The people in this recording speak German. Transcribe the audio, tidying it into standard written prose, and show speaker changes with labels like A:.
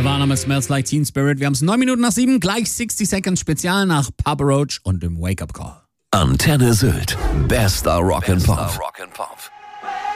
A: Nirvana mit Smells Like Teen Spirit. Wir haben es 7:09, gleich 60 Seconds Spezial nach Papa Roach und dem Wake-up Call.
B: Antenne Sylt. Bester Rock and Pop.